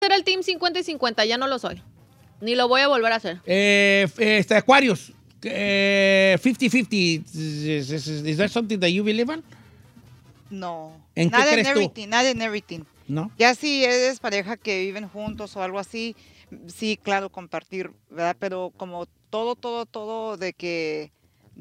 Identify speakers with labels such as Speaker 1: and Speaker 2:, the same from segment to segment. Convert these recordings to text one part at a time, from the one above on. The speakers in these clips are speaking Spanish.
Speaker 1: era el team 50 y 50, ya no lo soy. Ni lo voy a volver a hacer.
Speaker 2: Aquarius. 50-50. Is that something that you believe in?
Speaker 3: No.
Speaker 2: ¿En qué
Speaker 3: Nada
Speaker 2: crees
Speaker 3: en
Speaker 2: tú?
Speaker 3: everything, nada en everything.
Speaker 2: ¿No?
Speaker 3: Ya si eres pareja que viven juntos o algo así, sí, claro, compartir, ¿verdad? Pero como todo de que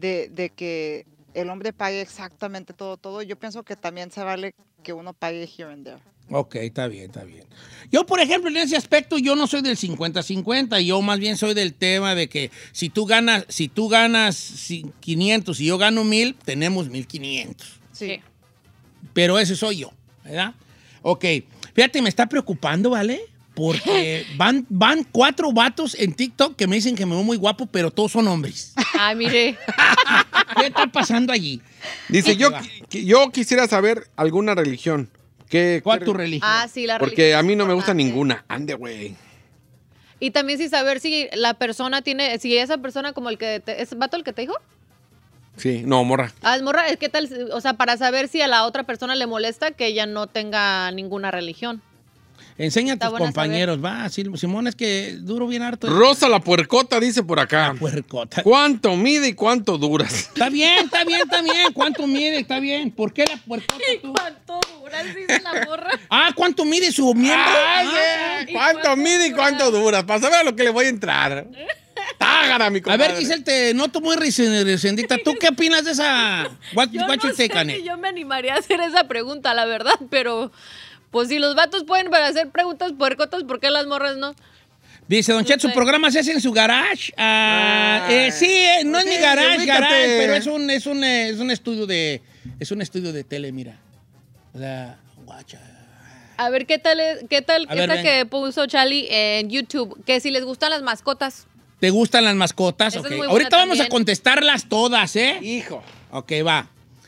Speaker 3: el hombre pague exactamente todo, yo pienso que también se vale que uno pague here and there.
Speaker 2: Ok, está bien. Yo, por ejemplo, en ese aspecto, yo no soy del 50-50. Yo más bien soy del tema de que si tú ganas 500 y yo gano 1,000, tenemos 1,500.
Speaker 3: Sí.
Speaker 2: Pero ese soy yo, ¿verdad? Ok, fíjate, me está preocupando, ¿vale? Porque van 4 vatos en TikTok que me dicen que me veo muy guapo, pero todos son hombres.
Speaker 1: Ay, mire.
Speaker 2: ¿Qué está pasando allí?
Speaker 4: Dice, yo quisiera saber alguna religión.
Speaker 2: ¿Cuál tu religión?
Speaker 1: Ah, sí, la
Speaker 4: Porque
Speaker 1: religión
Speaker 4: a mí
Speaker 1: es
Speaker 4: no me gusta
Speaker 1: importante.
Speaker 4: ninguna. Ande, güey.
Speaker 1: Y también sí saber si la persona tiene, si esa persona como el que, ¿es vato el que te dijo?
Speaker 4: Sí, no, morra.
Speaker 1: Ah, es morra, ¿qué tal? O sea, para saber si a la otra persona le molesta que ella no tenga ninguna religión.
Speaker 2: Enseña a
Speaker 1: Está
Speaker 2: tus
Speaker 1: buena
Speaker 2: compañeros, va. Simón, es que duro bien harto.
Speaker 4: Rosa la puercota dice por acá.
Speaker 2: Puercota.
Speaker 4: ¿Cuánto mide y cuánto duras?
Speaker 2: Está bien. ¿Cuánto mide? Está bien. ¿Por qué la puercota tú?
Speaker 1: ¿Cuánto dura? Dice la morra.
Speaker 2: Ah, ¿cuánto mide su miembro?
Speaker 4: ¿Cuánto mide y cuánto duras? Para saber a lo que le voy a entrar. Tágara, mi
Speaker 2: A
Speaker 4: compadre.
Speaker 2: ver, Giselle, te noto muy resendita. ¿Tú qué opinas de esa?
Speaker 1: Yo no sé si yo me animaría a hacer esa pregunta, la verdad, pero pues si los vatos pueden para hacer preguntas puercotas, ¿por qué las morras no?
Speaker 2: Dice, Don Chet, su programa se hace en su garage. Sí, no es mi garage, pero es un estudio de tele, mira. O sea, guacha.
Speaker 1: A ver, ¿qué tal
Speaker 2: A ver,
Speaker 1: esta
Speaker 2: venga.
Speaker 1: que puso Charlie en YouTube? Que si les gustan las mascotas.
Speaker 2: ¿Te gustan las mascotas?
Speaker 1: Esa es
Speaker 2: Ok.
Speaker 1: muy buena
Speaker 2: Ahorita vamos a
Speaker 1: también.
Speaker 2: contestarlas todas, ¿eh?
Speaker 4: Hijo.
Speaker 2: Ok, va.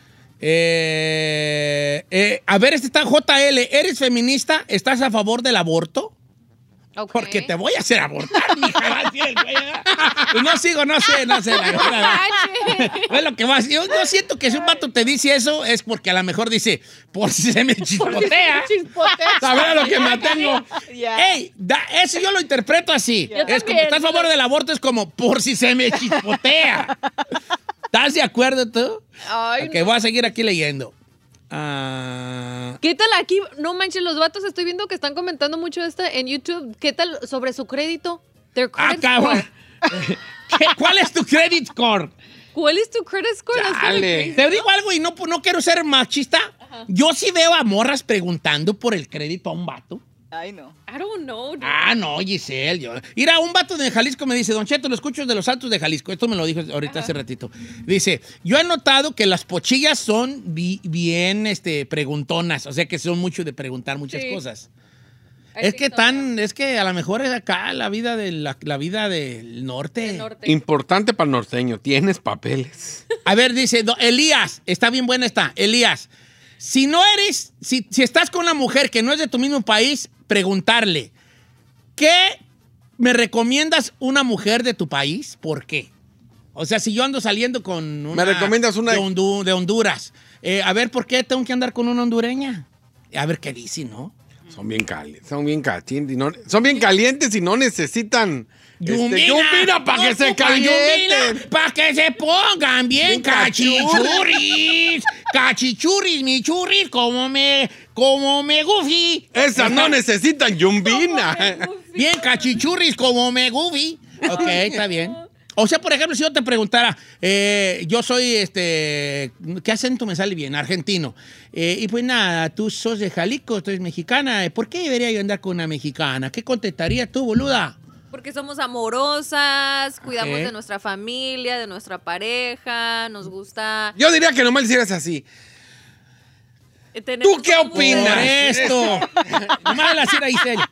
Speaker 2: A ver, este está JL. ¿Eres feminista? ¿Estás a favor del aborto?
Speaker 1: Ok.
Speaker 2: Porque te voy a hacer abortar, mija. Pues no sigo, no sé. La verdad. Es lo que más. Yo siento que si un vato te dice eso es porque a lo mejor dice, por si se me chispotea. Saber a lo que me atengo.
Speaker 3: Ya.
Speaker 2: Ey, eso yo lo interpreto así.
Speaker 1: Yo
Speaker 2: Es como,
Speaker 1: también.
Speaker 2: ¿estás a favor del aborto? Es como, por si se me chispotea. ¿Estás de acuerdo tú?
Speaker 1: Ay,
Speaker 2: Ok, voy a seguir aquí leyendo. Ah,
Speaker 1: ¿Qué tal aquí? No manches, los vatos estoy viendo que están comentando mucho esta en YouTube. ¿Qué tal sobre su crédito? Their credit
Speaker 2: cabrón.
Speaker 1: score.
Speaker 2: ¿Cuál es tu credit score?
Speaker 1: ¿Cuál es tu credit score? That's kinda
Speaker 4: Dale.
Speaker 1: crazy.
Speaker 2: Te digo algo y no quiero ser machista. Yo sí veo a morras preguntando por el crédito a un vato.
Speaker 3: Ay, no.
Speaker 1: I don't know. dude.
Speaker 2: Ah, no, Giselle. Mira, un vato de Jalisco me dice, Don Cheto, lo escucho de los Altos de Jalisco. Esto me lo dijo ahorita hace ratito. Dice, yo he notado que las pochillas son bien preguntonas. O sea, que son mucho de preguntar muchas
Speaker 1: Sí.
Speaker 2: cosas.
Speaker 1: I
Speaker 2: Es
Speaker 1: think
Speaker 2: que
Speaker 1: so,
Speaker 2: es que a lo mejor es acá la vida la vida del norte.
Speaker 1: del norte.
Speaker 4: Importante para el norteño. Tienes papeles.
Speaker 2: A ver, dice, Elías, está bien buena esta. Elías, si estás con una mujer que no es de tu mismo país, preguntarle, ¿qué me recomiendas una mujer de tu país? ¿Por qué? O sea, si yo ando saliendo con una...
Speaker 4: ¿Me recomiendas una-
Speaker 2: de Honduras. A ver, ¿por qué tengo que andar con una hondureña? A ver qué dice, ¿no?
Speaker 4: Son bien calientes. Son bien calientes y no necesitan...
Speaker 2: Yumbina,
Speaker 4: yumbina para que se calienten.
Speaker 2: Para que se pongan bien
Speaker 4: Bien
Speaker 2: cachichurris. Cachichurris, mi churris, como me gufi.
Speaker 4: Esas no necesitan yumbina.
Speaker 2: Bien cachichurris, como me gufi. Ok, está bien. O sea, por ejemplo, si yo te preguntara, yo soy, ¿qué acento me sale bien? Argentino. Y pues nada, tú sos de Jalisco, tú eres mexicana. ¿Por qué debería yo andar con una mexicana? ¿Qué contestarías tú, boluda?
Speaker 1: Porque somos amorosas, cuidamos
Speaker 2: Ok.
Speaker 1: de nuestra familia, de nuestra pareja, nos gusta...
Speaker 4: Yo diría que nomás hicieras así.
Speaker 1: tenemos
Speaker 4: ¿Tú qué
Speaker 1: como-
Speaker 4: opinas?
Speaker 2: Por esto. Nomás la cira Giselle.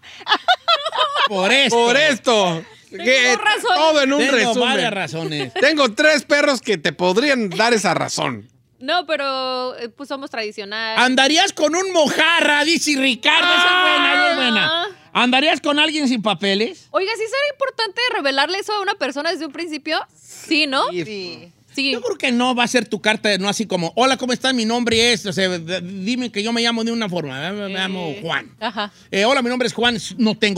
Speaker 2: Por esto.
Speaker 4: Por esto. Que
Speaker 1: razones.
Speaker 4: todo en un
Speaker 2: Tengo varias
Speaker 4: resumen.
Speaker 2: razones.
Speaker 4: Tengo 3 perros que te podrían dar esa razón.
Speaker 1: No, pero pues somos tradicionales.
Speaker 2: ¿Andarías con un mojarra? Dice Ricardo. Esa es buena. ¿Andarías con alguien sin papeles?
Speaker 1: Oiga, ¿sí será importante revelarle eso a una persona desde un principio? Sí, ¿no?
Speaker 3: Sí.
Speaker 1: Sí.
Speaker 2: Yo creo que no va a ser tu carta, no así como, hola, ¿cómo estás? Mi nombre es, o sea, dime que yo me llamo de una forma, me llamo Juan.
Speaker 1: Ajá.
Speaker 2: Hola, mi nombre es Juan, no tengo